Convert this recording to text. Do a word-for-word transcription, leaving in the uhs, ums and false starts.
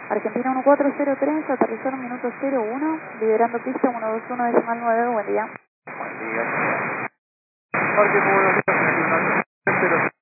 Argentina uno cuatro cero tres, aterrizar un minuto cero uno, liberando pista uno dos uno decimal nueve, buen día. Buen día. Parque, muy buenos días,